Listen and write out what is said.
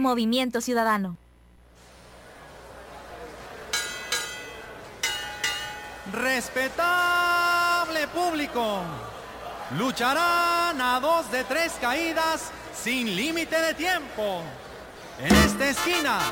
Movimiento Ciudadano. Respetable público, lucharán a 2 de 3 caídas sin límite de tiempo. En esta esquina